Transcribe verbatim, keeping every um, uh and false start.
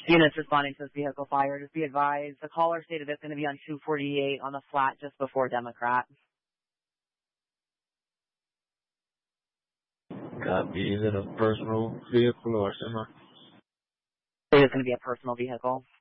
Units responding to this vehicle fire, just be advised, the caller stated it's going to be on two forty-eight on the flat just before Democrat. Copy. Is it a personal vehicle or semi? It is going to be a personal vehicle.